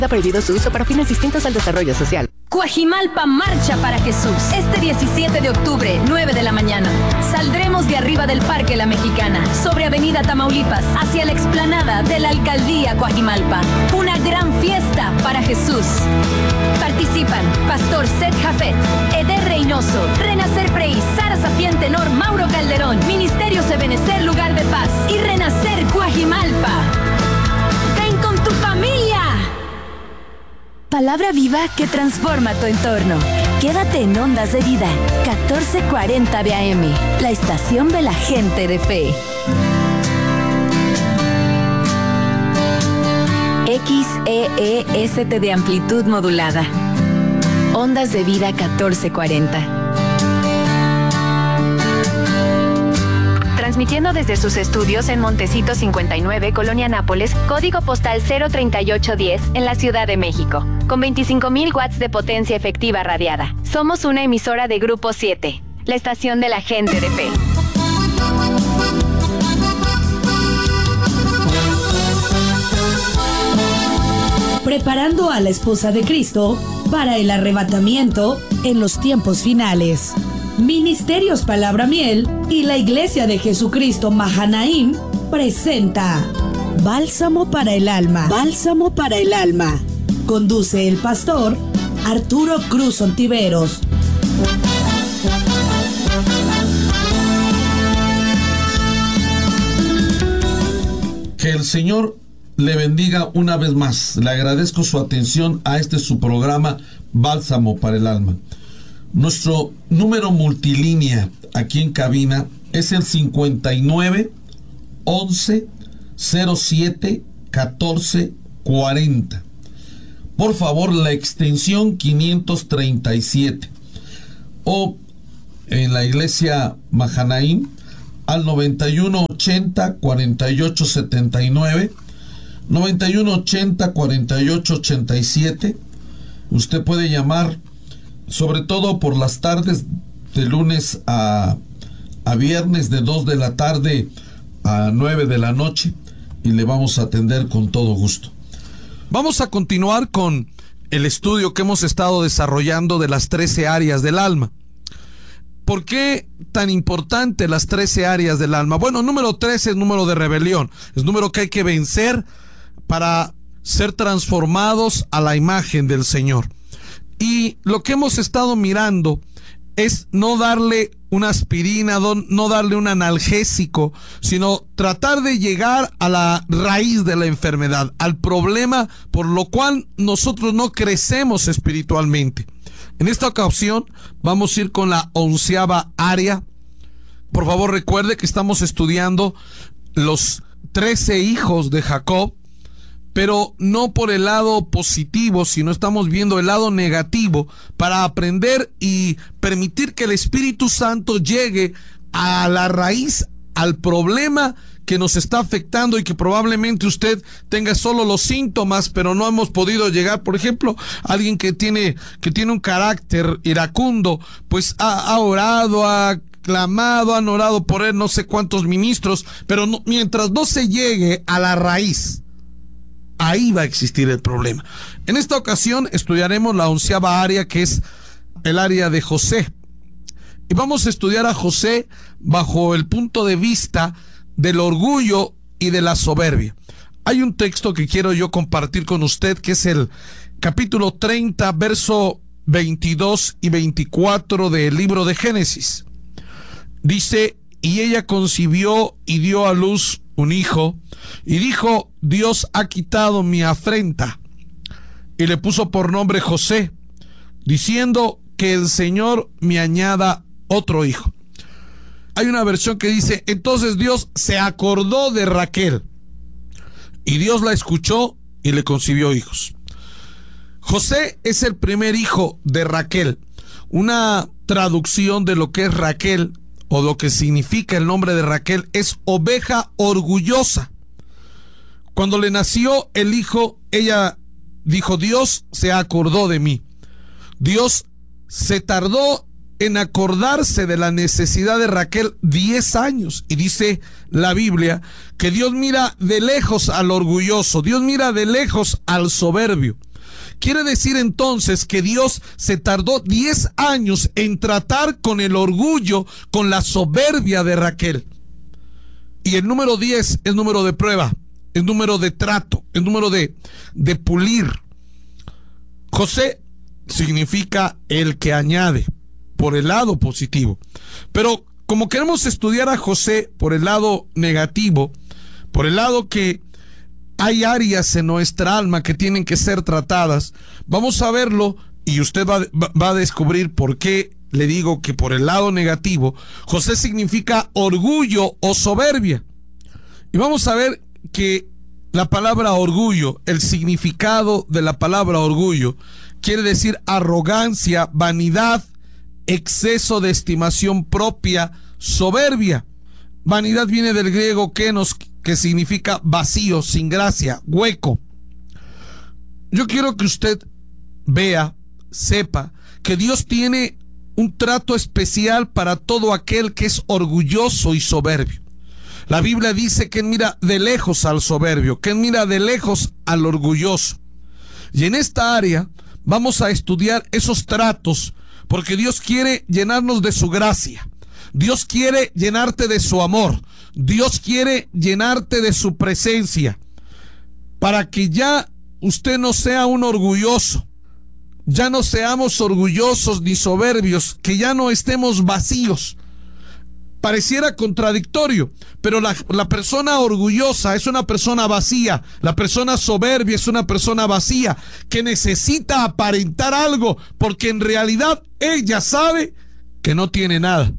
Está prohibido su uso para fines distintos al desarrollo social. Coajimalpa marcha para Jesús. Este 17 de octubre, 9 de la mañana. Saldremos de arriba del Parque La Mexicana, sobre Avenida Tamaulipas, hacia la explanada de la Alcaldía Coajimalpa. Una gran fiesta para Jesús. Participan Pastor Seth Jafet, Eder Reynoso, Renacer Prey, Sara Sapiente Nor, Mauro Calderón, Ministerio Ebenecer Lugar de Paz y Renacer Coajimalpa. ¡Ven con tu familia! Palabra viva que transforma tu entorno. Quédate en Ondas de Vida, 1440 de AM, la estación de la gente de fe. XEEST de amplitud modulada. Ondas de Vida 1440. Transmitiendo desde sus estudios en Montecito 59, Colonia Nápoles, código postal 03810, en la Ciudad de México, con 25,000 watts de potencia efectiva radiada. Somos una emisora de Grupo 7, la estación de la gente de fe. Preparando a la esposa de Cristo para el arrebatamiento en los tiempos finales. Ministerios Palabra Miel y la Iglesia de Jesucristo Mahanaim presenta Bálsamo para el Alma. Bálsamo para el Alma. Conduce el pastor Arturo Cruz Ontiveros. Que el Señor le bendiga una vez más. Le agradezco su atención a su programa Bálsamo para el Alma. Nuestro número multilínea aquí en cabina es el 59 11 07 14 40. Por favor, la extensión 537. O en la iglesia Mahanaim al 91 80 48 79, 91 80 48 87. Usted puede llamar, sobre todo por las tardes, de lunes a viernes, de 2 de la tarde a 9 de la noche, y le vamos a atender con todo gusto. Vamos a continuar con el estudio que hemos estado desarrollando de las 13 áreas del alma. ¿Por qué tan importante las 13 áreas del alma? Bueno, número 13 es número de rebelión, es número que hay que vencer para ser transformados a la imagen del Señor. Y lo que hemos estado mirando es no darle una aspirina, no darle un analgésico, sino tratar de llegar a la raíz de la enfermedad, al problema por lo cual nosotros no crecemos espiritualmente. En esta ocasión vamos a ir con la 11ª área. Por favor, recuerde que estamos estudiando los 13 hijos de Jacob, pero no por el lado positivo, sino estamos viendo el lado negativo para aprender y permitir que el Espíritu Santo llegue a la raíz, al problema que nos está afectando y que probablemente usted tenga solo los síntomas, pero no hemos podido llegar. Por ejemplo, alguien que tiene un carácter iracundo, pues ha orado, ha clamado, han orado por él no sé cuántos ministros, pero no, mientras no se llegue a la raíz, ahí va a existir el problema. En esta ocasión estudiaremos la 11ª área, que es el área de José. Y vamos a estudiar a José bajo el punto de vista del orgullo y de la soberbia. Hay un texto que quiero yo compartir con usted, que es el capítulo 30, verso 22 y 24 del libro de Génesis. Dice: y ella concibió y dio a luz un hijo, y dijo: Dios ha quitado mi afrenta. Y le puso por nombre José, diciendo: que el Señor me añada otro hijo. Hay una versión que dice: entonces Dios se acordó de Raquel, y Dios la escuchó y le concibió hijos. José es el primer hijo de Raquel. Una traducción de lo que es Raquel, o lo que significa el nombre de Raquel, es oveja orgullosa. Cuando le nació el hijo, ella dijo: Dios se acordó de mí. Dios se tardó en acordarse de la necesidad de Raquel 10 años. Y dice la Biblia que Dios mira de lejos al orgulloso, Dios mira de lejos al soberbio. Quiere decir entonces que Dios se tardó 10 años en tratar con el orgullo, con la soberbia de Raquel. Y el número 10 es número de prueba, es número de trato, es número de pulir. José significa el que añade, por el lado positivo. Pero como queremos estudiar a José por el lado negativo, por el lado que hay áreas en nuestra alma que tienen que ser tratadas, vamos a verlo y usted va a descubrir por qué le digo que por el lado negativo, José significa orgullo o soberbia. Y vamos a ver que la palabra orgullo, el significado de la palabra orgullo, quiere decir arrogancia, vanidad, exceso de estimación propia, soberbia. Vanidad viene del griego kenos, que significa vacío, sin gracia, hueco. Yo quiero que usted vea, sepa, que Dios tiene un trato especial para todo aquel que es orgulloso y soberbio. La Biblia dice que Él mira de lejos al soberbio, que Él mira de lejos al orgulloso. Y en esta área vamos a estudiar esos tratos, porque Dios quiere llenarnos de su gracia. Dios quiere llenarte de su amor. Dios quiere llenarte de su presencia, para que ya usted no sea un orgulloso, ya no seamos orgullosos ni soberbios, que ya no estemos vacíos. Pareciera contradictorio, pero la persona orgullosa es una persona vacía, la persona soberbia es una persona vacía, que necesita aparentar algo, porque en realidad ella sabe que no tiene nada.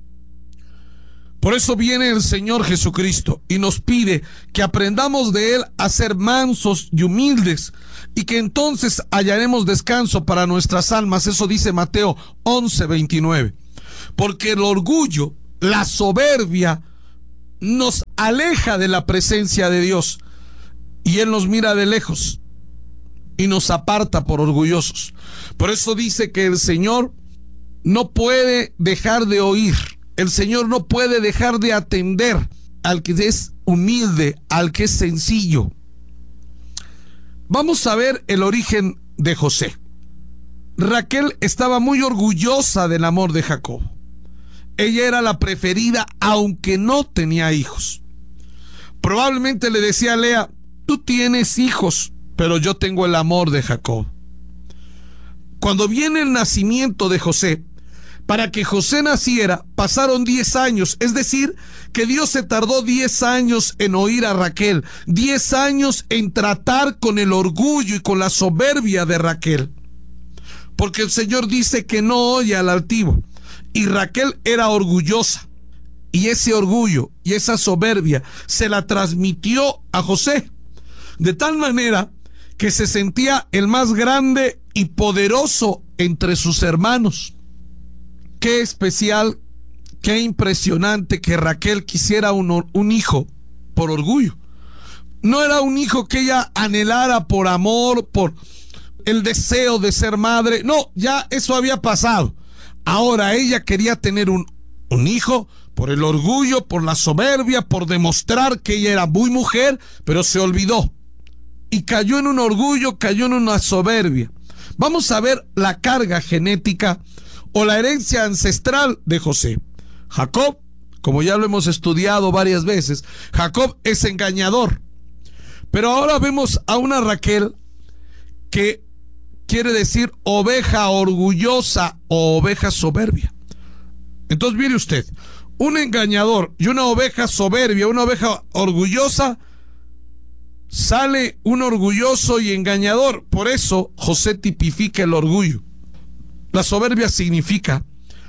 Por eso viene el Señor Jesucristo y nos pide que aprendamos de Él a ser mansos y humildes, y que entonces hallaremos descanso para nuestras almas. Eso dice Mateo 11:29. Porque el orgullo, la soberbia, nos aleja de la presencia de Dios, y Él nos mira de lejos y nos aparta por orgullosos. Por eso dice que el Señor no puede dejar de oír, el Señor no puede dejar de atender al que es humilde, al que es sencillo. Vamos a ver el origen de José. Raquel estaba muy orgullosa del amor de Jacob. Ella era la preferida, aunque no tenía hijos. Probablemente le decía a Lea: tú tienes hijos, pero yo tengo el amor de Jacob. Cuando viene el nacimiento de José, para que José naciera, pasaron 10 años, es decir, que Dios se tardó 10 años en oír a Raquel, 10 años en tratar con el orgullo y con la soberbia de Raquel. Porque el Señor dice que no oye al altivo, y Raquel era orgullosa, y ese orgullo y esa soberbia se la transmitió a José, de tal manera que se sentía el más grande y poderoso entre sus hermanos. Qué especial, qué impresionante que Raquel quisiera un hijo por orgullo. No era un hijo que ella anhelara por amor, por el deseo de ser madre. No, ya eso había pasado. Ahora ella quería tener un hijo por el orgullo, por la soberbia, por demostrar que ella era muy mujer, pero se olvidó y cayó en un orgullo, cayó en una soberbia. Vamos a ver la carga genética o la herencia ancestral de José. Jacob, como ya lo hemos estudiado varias veces, Jacob es engañador. Pero ahora vemos a una Raquel que quiere decir oveja orgullosa o oveja soberbia. Entonces mire usted, un engañador y una oveja soberbia, una oveja orgullosa, sale un orgulloso y engañador. Por eso José tipifica el orgullo. La soberbia significa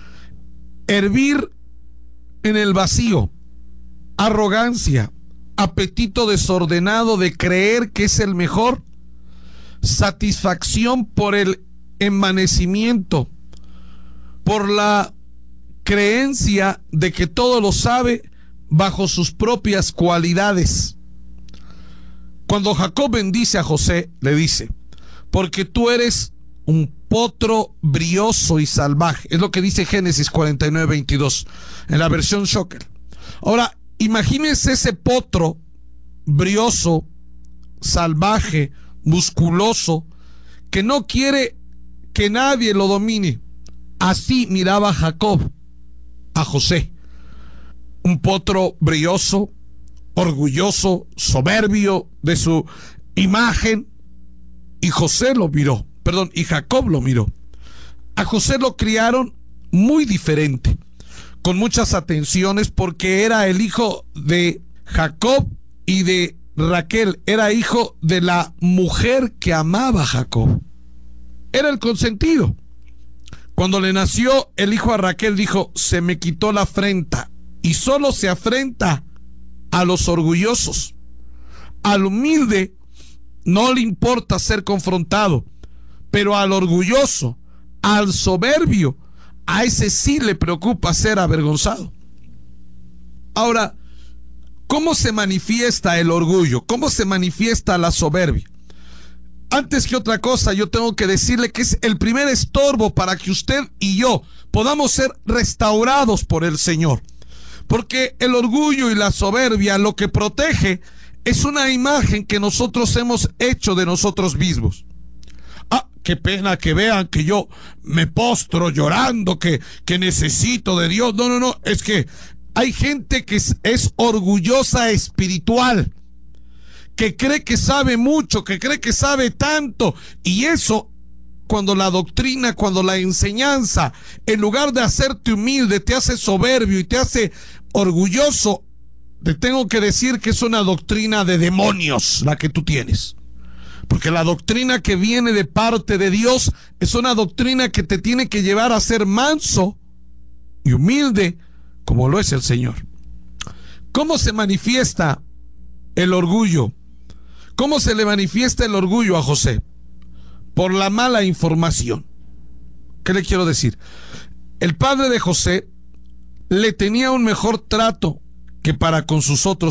hervir en el vacío, arrogancia, apetito desordenado de creer que es el mejor, satisfacción por el envanecimiento, por la creencia de que todo lo sabe bajo sus propias cualidades. Cuando Jacob bendice a José, le dice: porque tú eres un potro brioso y salvaje. Es lo que dice Génesis 49:22 en la versión Shocker. Ahora, imagínense ese potro brioso, salvaje, musculoso, que no quiere que nadie lo domine. Así miraba Jacob a José. Un potro brioso, orgulloso, soberbio de su imagen. Y Jacob lo miró. A José lo criaron muy diferente, con muchas atenciones, porque era el hijo de Jacob y de Raquel, era hijo de la mujer que amaba a Jacob. Era el consentido. Cuando le nació el hijo a Raquel, dijo: se me quitó la afrenta. Y solo se afrenta a los orgullosos. Al humilde no le importa ser confrontado, pero al orgulloso, al soberbio, a ese sí le preocupa ser avergonzado. Ahora, ¿cómo se manifiesta el orgullo? ¿Cómo se manifiesta la soberbia? Antes que otra cosa, yo tengo que decirle que es el primer estorbo para que usted y yo podamos ser restaurados por el Señor. Porque el orgullo y la soberbia lo que protege es una imagen que nosotros hemos hecho de nosotros mismos. Ah, qué pena que vean que yo me postro llorando, que necesito de Dios. No, es que hay gente que es orgullosa espiritual, que cree que sabe mucho, que cree que sabe tanto, y eso, cuando la doctrina, cuando la enseñanza, en lugar de hacerte humilde, te hace soberbio y te hace orgulloso, te tengo que decir que es una doctrina de demonios la que tú tienes. Porque la doctrina que viene de parte de Dios es una doctrina que te tiene que llevar a ser manso y humilde, como lo es el Señor. ¿Cómo se manifiesta el orgullo? ¿Cómo se le manifiesta el orgullo a José? Por la mala información. ¿Qué le quiero decir? El padre de José le tenía un mejor trato que para con sus otros